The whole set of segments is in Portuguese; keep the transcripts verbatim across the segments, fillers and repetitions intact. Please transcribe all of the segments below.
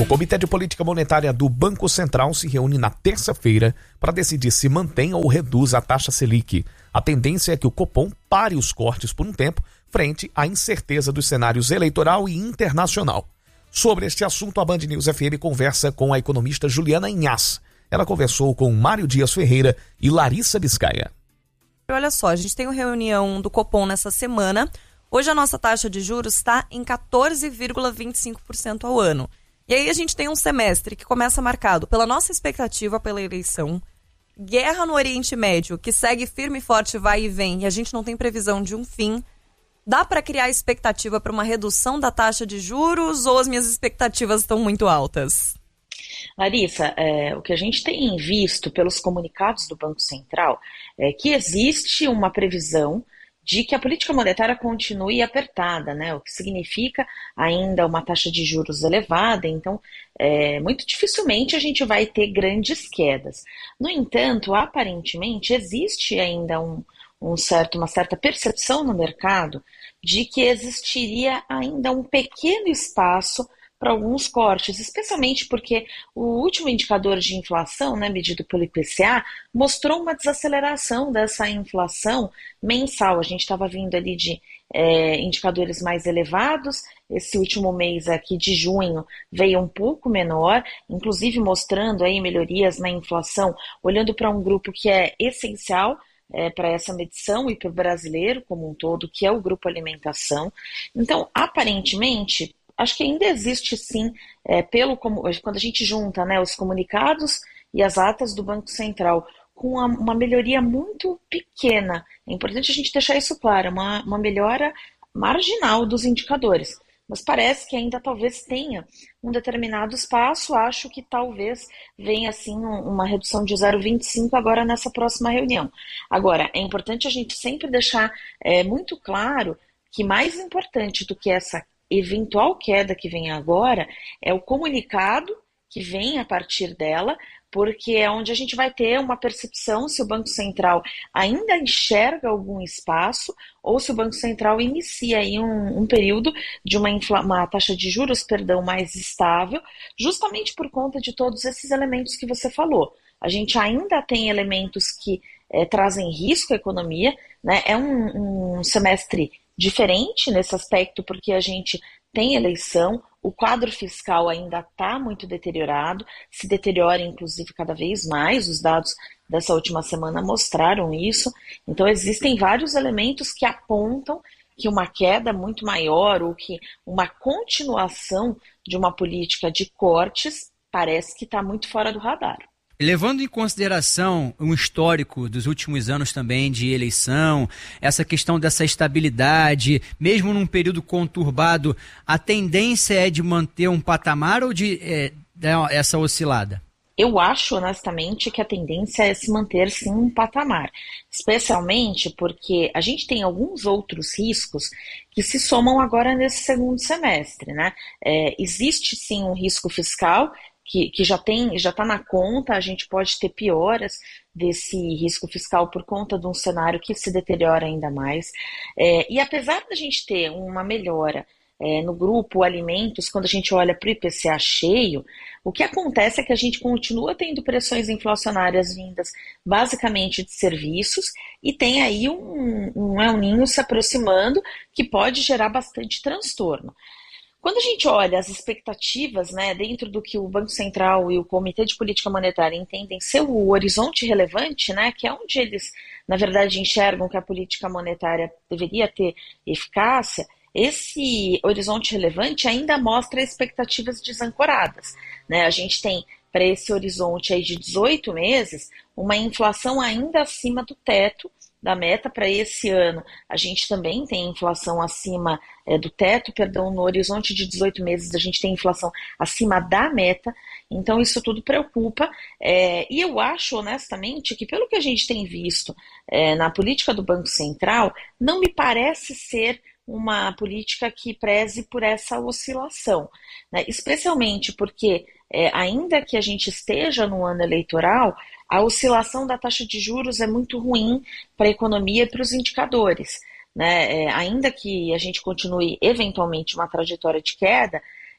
O Comitê de Política Monetária do Banco Central se reúne na terça-feira para decidir se mantém ou reduz a taxa Selic. A tendência é que o Copom pare os cortes por um tempo, frente à incerteza dos cenários eleitoral e internacional. Sobre este assunto, a Band News F M conversa com a economista Juliana Inhas. Ela conversou com Mário Dias Ferreira e Larissa Biscaia. Olha só, a gente tem uma reunião do Copom nessa semana. Hoje a nossa taxa de juros está em quatorze vírgula vinte e cinco por cento ao ano. E aí a gente tem um semestre que começa marcado pela nossa expectativa pela eleição, guerra no Oriente Médio, que segue firme e forte, vai e vem, e a gente não tem previsão de um fim. Dá para criar expectativa para uma redução da taxa de juros ou as minhas expectativas estão muito altas? Larissa, é, o que a gente tem visto pelos comunicados do Banco Central é que existe uma previsão de que a política monetária continue apertada, né? O que significa ainda uma taxa de juros elevada, então é, muito dificilmente a gente vai ter grandes quedas. No entanto, aparentemente existe ainda um, um certo, uma certa percepção no mercado de que existiria ainda um pequeno espaço para alguns cortes, especialmente porque o último indicador de inflação, né, medido pelo I P C A, mostrou uma desaceleração dessa inflação mensal. A gente estava vindo ali de é, indicadores mais elevados, esse último mês aqui de junho veio um pouco menor, inclusive mostrando aí melhorias na inflação, olhando para um grupo que é essencial É, para essa medição e para o brasileiro como um todo, que é o grupo alimentação. Então, aparentemente, acho que ainda existe sim, é, pelo, como, quando a gente junta, né, os comunicados e as atas do Banco Central com uma, uma melhoria muito pequena. É importante a gente deixar isso claro, uma, uma melhora marginal dos indicadores. Mas parece que ainda talvez tenha um determinado espaço, acho que talvez venha assim uma redução de zero vírgula vinte e cinco agora nessa próxima reunião. Agora, é importante a gente sempre deixar é, muito claro que mais importante do que essa eventual queda que vem agora é o comunicado que vem a partir dela, porque é onde a gente vai ter uma percepção se o Banco Central ainda enxerga algum espaço ou se o Banco Central inicia aí um, um período de uma, infla, uma taxa de juros, perdão, mais estável, justamente por conta de todos esses elementos que você falou. A gente ainda tem elementos que é, trazem risco à economia, né? É um, um semestre diferente nesse aspecto, porque a gente tem eleição, o quadro fiscal ainda está muito deteriorado, se deteriora inclusive cada vez mais, os dados dessa última semana mostraram isso, então existem vários elementos que apontam que uma queda muito maior ou que uma continuação de uma política de cortes parece que está muito fora do radar. Levando em consideração um histórico dos últimos anos também de eleição, essa questão dessa estabilidade, mesmo num período conturbado, a tendência é de manter um patamar ou de é, essa oscilada? Eu acho, honestamente, que a tendência é se manter, sim, um patamar. Especialmente porque a gente tem alguns outros riscos que se somam agora nesse segundo semestre, né? É, existe, sim, um risco fiscal que, que já tem, já está na conta, a gente pode ter pioras desse risco fiscal por conta de um cenário que se deteriora ainda mais. É, e apesar da gente ter uma melhora é, no grupo alimentos, quando a gente olha para o I P C A cheio, o que acontece é que a gente continua tendo pressões inflacionárias vindas basicamente de serviços e tem aí um, um El Niño se aproximando que pode gerar bastante transtorno. Quando a gente olha as expectativas, né, dentro do que o Banco Central e o Comitê de Política Monetária entendem ser o horizonte relevante, né, que é onde eles, na verdade, enxergam que a política monetária deveria ter eficácia, esse horizonte relevante ainda mostra expectativas desancoradas, né? A gente tem, para esse horizonte aí de dezoito meses, uma inflação ainda acima do teto da meta. Para esse ano. A gente também tem inflação acima é, do teto, perdão, no horizonte de dezoito meses a gente tem inflação acima da meta, então isso tudo preocupa, é, e eu acho honestamente que pelo que a gente tem visto é, na política do Banco Central, não me parece ser uma política que preze por essa oscilação, né? Especialmente porque é, ainda que a gente esteja no ano eleitoral, a oscilação da taxa de juros é muito ruim para a economia e para os indicadores, né? É, ainda que a gente continue eventualmente uma trajetória de queda,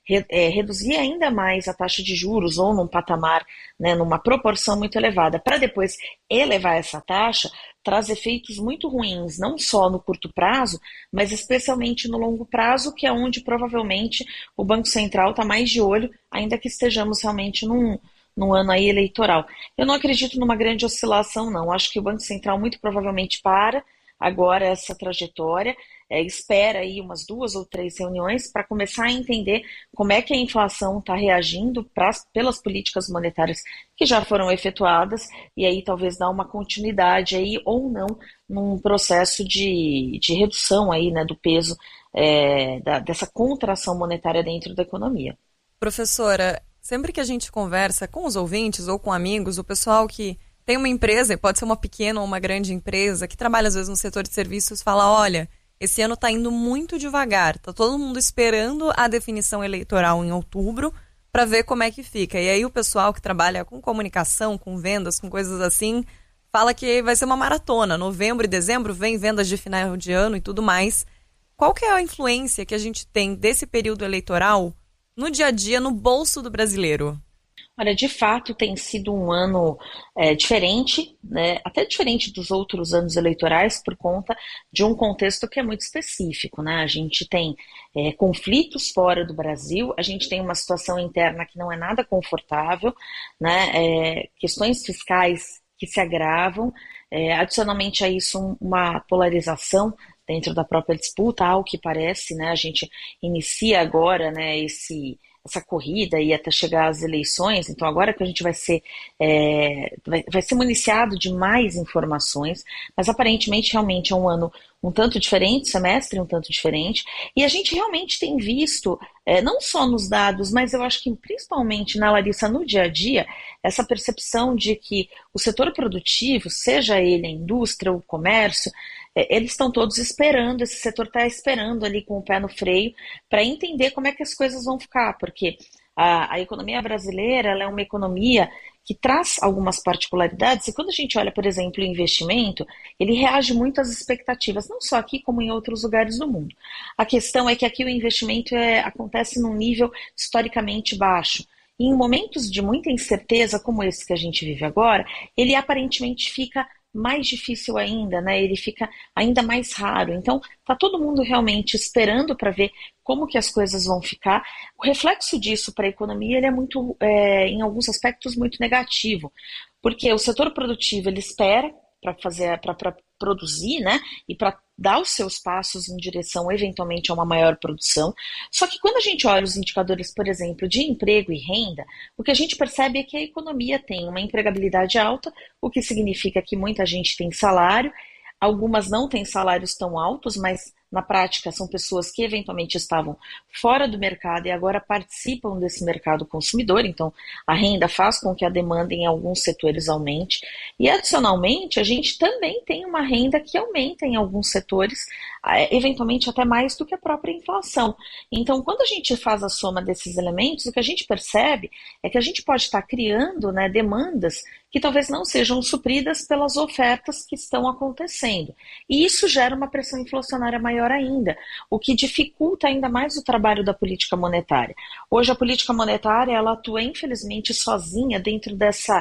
re, é, reduzir ainda mais a taxa de juros ou num patamar, né, numa proporção muito elevada, para depois elevar essa taxa, traz efeitos muito ruins, não só no curto prazo, mas especialmente no longo prazo, que é onde provavelmente o Banco Central está mais de olho, ainda que estejamos realmente num, num ano aí eleitoral. Eu não acredito numa grande oscilação, não. Acho que o Banco Central muito provavelmente para agora essa trajetória, é, espera aí umas duas ou três reuniões para começar a entender como é que a inflação está reagindo pra, pelas políticas monetárias que já foram efetuadas, e aí talvez dar uma continuidade aí ou não num processo de, de redução aí, né, do peso é, da, dessa contração monetária dentro da economia. Professora, sempre que a gente conversa com os ouvintes ou com amigos, o pessoal que tem uma empresa, pode ser uma pequena ou uma grande empresa, que trabalha às vezes no setor de serviços, fala, olha, esse ano está indo muito devagar, está todo mundo esperando a definição eleitoral em outubro para ver como é que fica. E aí o pessoal que trabalha com comunicação, com vendas, com coisas assim, fala que vai ser uma maratona. Novembro e dezembro vem vendas de final de ano e tudo mais. Qual que é a influência que a gente tem desse período eleitoral no dia a dia, no bolso do brasileiro? Olha, de fato tem sido um ano é, diferente, né? Até diferente dos outros anos eleitorais por conta de um contexto que é muito específico, né? A gente tem é, conflitos fora do Brasil, a gente tem uma situação interna que não é nada confortável, né? É, questões fiscais que se agravam, é, adicionalmente a isso uma polarização dentro da própria disputa, ao que parece, né? A gente inicia agora, né, esse... essa corrida e até chegar às eleições, então agora que a gente vai ser, é, vai, vai ser municiado de mais informações, mas aparentemente realmente é um ano um tanto diferente, semestre um tanto diferente, e a gente realmente tem visto, é, não só nos dados, mas eu acho que principalmente na Larissa, no dia a dia, essa percepção de que o setor produtivo, seja ele a indústria ou o comércio, eles estão todos esperando, esse setor está esperando ali com o pé no freio para entender como é que as coisas vão ficar, porque a, a economia brasileira ela é uma economia que traz algumas particularidades, e quando a gente olha, por exemplo, o investimento, ele reage muito às expectativas, não só aqui como em outros lugares do mundo. A questão é que aqui o investimento é, acontece num nível historicamente baixo, e em momentos de muita incerteza, como esse que a gente vive agora, ele aparentemente fica mais difícil ainda, né? Ele fica ainda mais raro. Então, tá todo mundo realmente esperando para ver como que as coisas vão ficar. O reflexo disso para a economia ele é muito, é, em alguns aspectos, muito negativo, porque o setor produtivo ele espera para fazer, para produzir, né? E para dar os seus passos em direção, eventualmente, a uma maior produção. Só que quando a gente olha os indicadores, por exemplo, de emprego e renda, o que a gente percebe é que a economia tem uma empregabilidade alta, o que significa que muita gente tem salário, algumas não têm salários tão altos, mas na prática são pessoas que eventualmente estavam fora do mercado e agora participam desse mercado consumidor, então a renda faz com que a demanda em alguns setores aumente, e adicionalmente a gente também tem uma renda que aumenta em alguns setores, eventualmente até mais do que a própria inflação. Então quando a gente faz a soma desses elementos, o que a gente percebe é que a gente pode estar criando, né, demandas que talvez não sejam supridas pelas ofertas que estão acontecendo. E isso gera uma pressão inflacionária maior ainda, o que dificulta ainda mais o trabalho da política monetária. Hoje a política monetária ela atua infelizmente sozinha dentro dessa,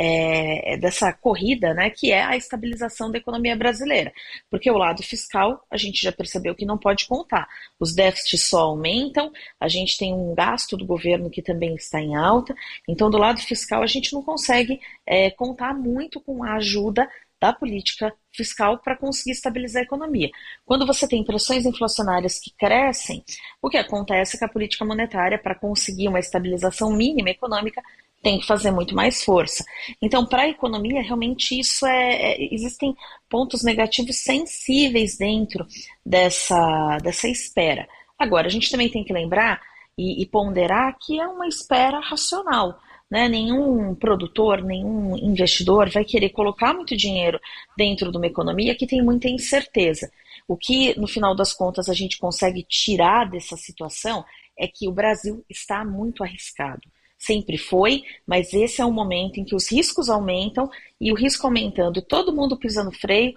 é, dessa corrida, né, que é a estabilização da economia brasileira. Porque o lado fiscal a gente já percebeu que não pode contar. Os déficits só aumentam, a gente tem um gasto do governo que também está em alta, então do lado fiscal a gente não consegue é, contar muito com a ajuda da política fiscal para conseguir estabilizar a economia. Quando você tem pressões inflacionárias que crescem, o que acontece é que a política monetária, para conseguir uma estabilização mínima econômica, tem que fazer muito mais força. Então, para a economia, realmente isso é, é, existem pontos negativos sensíveis dentro dessa, dessa espera. Agora, a gente também tem que lembrar e, e ponderar que é uma espera racional. Né? Nenhum produtor, nenhum investidor vai querer colocar muito dinheiro dentro de uma economia que tem muita incerteza. O que, no final das contas, a gente consegue tirar dessa situação é que o Brasil está muito arriscado. sempre foi, mas esse é um momento em que os riscos aumentam, e o risco aumentando, todo mundo pisando freio,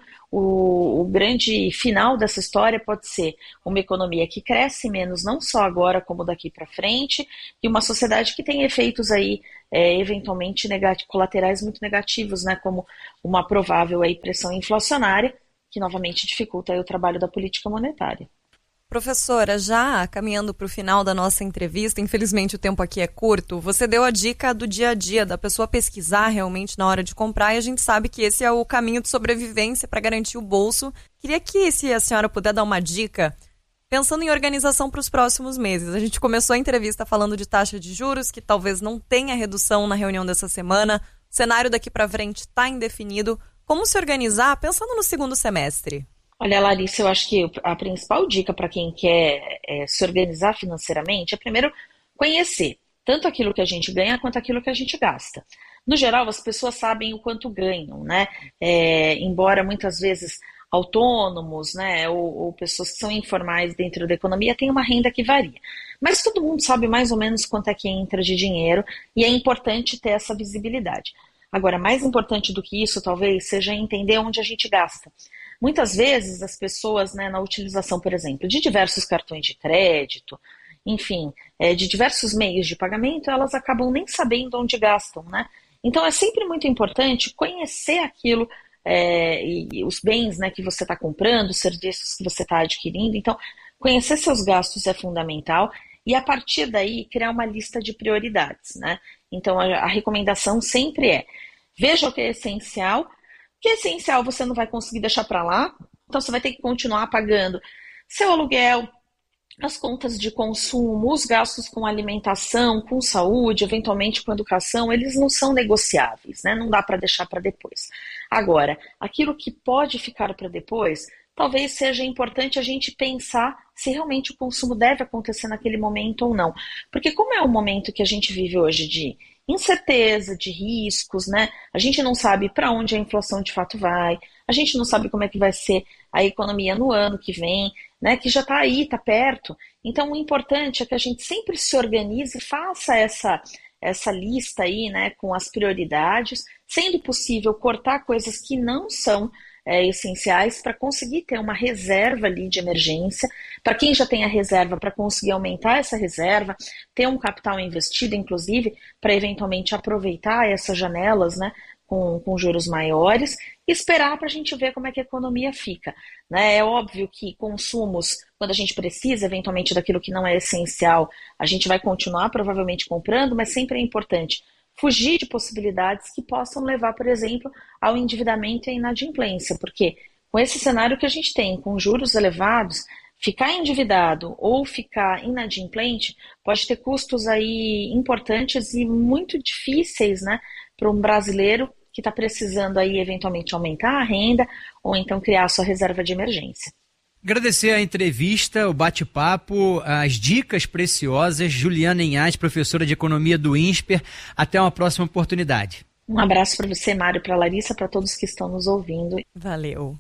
o, o grande final dessa história pode ser uma economia que cresce menos, não só agora como daqui para frente, e uma sociedade que tem efeitos aí, é, eventualmente negati- colaterais muito negativos, né, como uma provável aí pressão inflacionária, que novamente dificulta aí o trabalho da política monetária. Professora, já caminhando para o final da nossa entrevista, infelizmente o tempo aqui é curto, você deu a dica do dia a dia, da pessoa pesquisar realmente na hora de comprar, e a gente sabe que esse é o caminho de sobrevivência para garantir o bolso. Queria que, se a senhora puder dar uma dica, pensando em organização para os próximos meses. A gente começou a entrevista falando de taxa de juros, que talvez não tenha redução na reunião dessa semana, o cenário daqui para frente está indefinido. Como se organizar pensando no segundo semestre? Olha, Larissa, eu acho que a principal dica para quem quer é, se organizar financeiramente é, primeiro, conhecer tanto aquilo que a gente ganha quanto aquilo que a gente gasta. No geral, as pessoas sabem o quanto ganham, né? É, embora muitas vezes autônomos, né, ou, ou pessoas que são informais dentro da economia tenham uma renda que varia. Mas todo mundo sabe mais ou menos quanto é que entra de dinheiro, e é importante ter essa visibilidade. Agora, mais importante do que isso, talvez, seja entender onde a gente gasta. Muitas vezes as pessoas, né, na utilização, por exemplo, de diversos cartões de crédito, enfim, é, de diversos meios de pagamento, elas acabam nem sabendo onde gastam, né? Então é sempre muito importante conhecer aquilo, é, e, e os bens, né, que você está comprando, os serviços que você está adquirindo. Então, conhecer seus gastos é fundamental, e a partir daí criar uma lista de prioridades, né? Então a, a recomendação sempre é: veja o que é essencial. O que é essencial você não vai conseguir deixar para lá, então você vai ter que continuar pagando seu aluguel, as contas de consumo, os gastos com alimentação, com saúde, eventualmente com educação, eles não são negociáveis, né? Não dá para deixar para depois. Agora, aquilo que pode ficar para depois, talvez seja importante a gente pensar se realmente o consumo deve acontecer naquele momento ou não. Porque como é um momento que a gente vive hoje de incerteza, de riscos, né? A gente não sabe para onde a inflação de fato vai, a gente não sabe como é que vai ser a economia no ano que vem, né? Que já está aí, está perto. Então o importante é que a gente sempre se organize e faça essa, essa lista aí, né, com as prioridades, sendo possível cortar coisas que não são É, essenciais para conseguir ter uma reserva ali de emergência, para quem já tem a reserva, para conseguir aumentar essa reserva, ter um capital investido, inclusive, para eventualmente aproveitar essas janelas, né, com, com juros maiores, e esperar para a gente ver como é que a economia fica, né? É óbvio que consumos, quando a gente precisa, eventualmente, daquilo que não é essencial, a gente vai continuar provavelmente comprando, mas sempre é importante fugir de possibilidades que possam levar, por exemplo, ao endividamento e à inadimplência, porque com esse cenário que a gente tem, com juros elevados, ficar endividado ou ficar inadimplente pode ter custos aí importantes e muito difíceis, né, para um brasileiro que está precisando aí eventualmente aumentar a renda ou então criar a sua reserva de emergência. Agradecer a entrevista, o bate-papo, as dicas preciosas. Juliana Inhas, professora de Economia do INSPER. Até uma próxima oportunidade. Um abraço para você, Mário, para a Larissa, para todos que estão nos ouvindo. Valeu.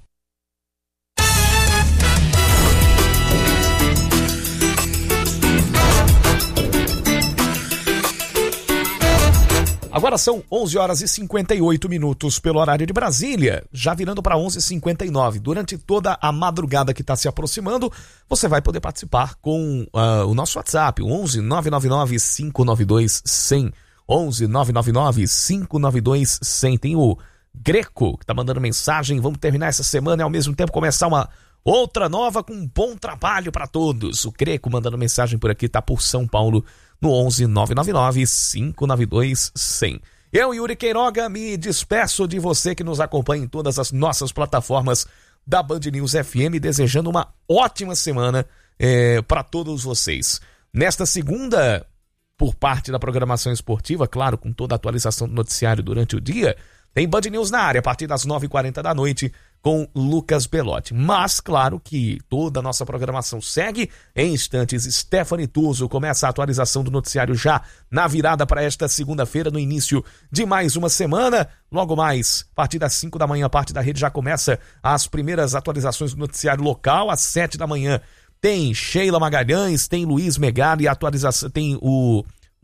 Agora são onze horas e cinquenta e oito minutos pelo horário de Brasília, já virando para onze e cinquenta e nove. Durante toda a madrugada que está se aproximando, você vai poder participar com uh, o nosso WhatsApp, o onze nove nove nove cinco nove dois cem. onze nove nove nove cinco nove dois cem. Tem o Greco que está mandando mensagem. Vamos terminar essa semana e ao mesmo tempo começar uma outra nova com um bom trabalho para todos. O Greco mandando mensagem por aqui, está por São Paulo, no onze nove nove nove cinco nove dois cem. Eu, Yuri Queiroga, me despeço de você que nos acompanha em todas as nossas plataformas da Band News F M, desejando uma ótima semana é, para todos vocês. Nesta segunda, por parte da programação esportiva, claro, com toda a atualização do noticiário durante o dia, tem Band News na área a partir das nove e quarenta da noite com Lucas Belotti. Mas, claro que toda a nossa programação segue. Em instantes, Stephanie Tuso começa a atualização do noticiário já na virada para esta segunda-feira, no início de mais uma semana. Logo mais, a partir das cinco da manhã, a parte da rede já começa as primeiras atualizações do noticiário local. Às sete da manhã tem Sheila Magalhães, tem Luiz Megali, atualização, tem o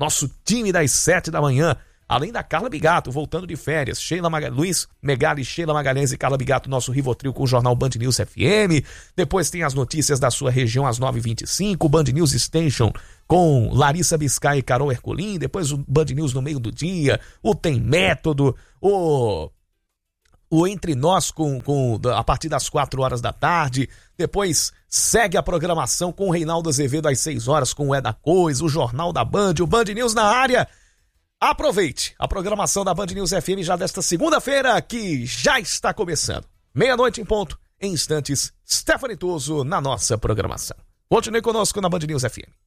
nosso time das sete da manhã. Além da Carla Bigato, voltando de férias, Sheila Maga... Luiz Megali, Sheila Magalhães e Carla Bigato, nosso Rivotril com o jornal Band News F M. Depois tem as notícias da sua região às nove e vinte e cinco, Band News Station com Larissa Biscay e Carol Herculin. Depois o Band News no meio do dia, o Tem Método, o, o Entre Nós com, com... a partir das quatro horas da tarde. Depois segue a programação com o Reinaldo Azevedo às seis horas com o É da Coisa, o Jornal da Band, o Band News na área. Aproveite a programação da Band News F M já desta segunda-feira, que já está começando. Meia-noite em ponto, em instantes, Stephanie Tuso na nossa programação. Continue conosco na Band News F M.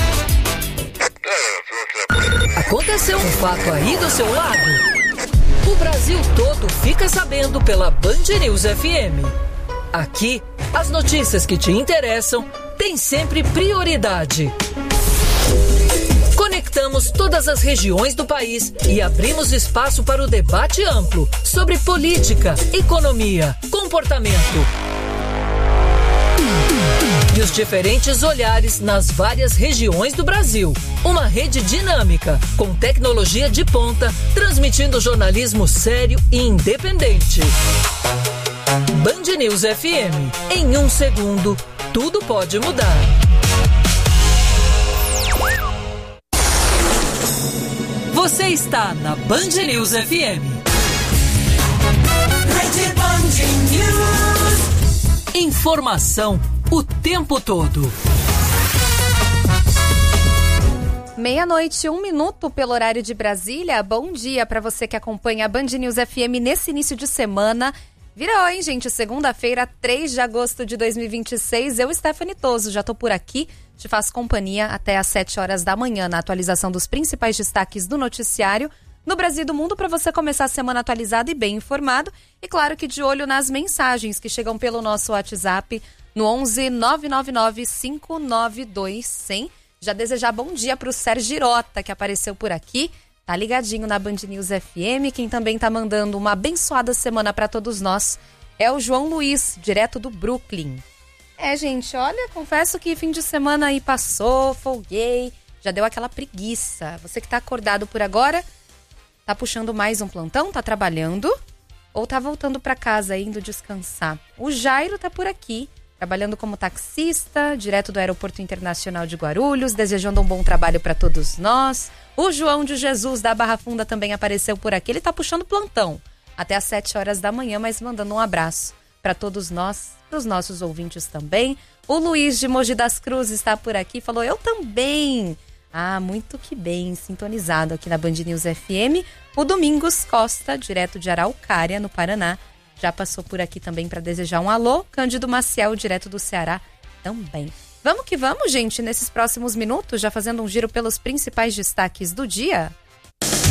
Aconteceu um fato aí do seu lado? O Brasil todo fica sabendo pela Band News F M. Aqui, as notícias que te interessam têm sempre prioridade. Conectamos todas as regiões do país e abrimos espaço para o debate amplo sobre política, economia, comportamento e os diferentes olhares nas várias regiões do Brasil. Uma rede dinâmica, com tecnologia de ponta, transmitindo jornalismo sério e independente. Band News F M. Em um segundo, tudo pode mudar. Você está na Band News F M. Rede Band News. Informação o tempo todo. Meia-noite, um minuto pelo horário de Brasília. Bom dia para você que acompanha a Band News F M nesse início de semana. Virou, hein, gente? Segunda-feira, três de agosto de dois mil e vinte e seis. Eu, Stephanie Tuso, já tô por aqui. Te faço companhia até às sete horas da manhã na atualização dos principais destaques do noticiário no Brasil e do mundo, para você começar a semana atualizado e bem informado. E claro que de olho nas mensagens que chegam pelo nosso WhatsApp no onze nove nove nove cinco nove dois zero zero. Já desejar bom dia para o Sérgio Girota, que apareceu por aqui. Tá ligadinho na Band News F M. Quem também tá mandando uma abençoada semana para todos nós é o João Luiz, direto do Brooklyn. É, gente, olha, confesso que fim de semana aí passou, folguei, já deu aquela preguiça. Você que tá acordado por agora, tá puxando mais um plantão, tá trabalhando ou tá voltando para casa indo descansar? O Jairo tá por aqui, trabalhando como taxista, direto do Aeroporto Internacional de Guarulhos, desejando um bom trabalho para todos nós. O João de Jesus da Barra Funda também apareceu por aqui, ele tá puxando plantão até às sete horas da manhã, mas mandando um abraço para todos nós, para os nossos ouvintes também. O Luiz de Mogi das Cruzes está por aqui, falou, eu também. Ah, muito que bem, sintonizado aqui na Band News F M. O Domingos Costa, direto de Araucária, no Paraná, já passou por aqui também para desejar um alô. Cândido Maciel, direto do Ceará, também. Vamos que vamos, gente, nesses próximos minutos, já fazendo um giro pelos principais destaques do dia.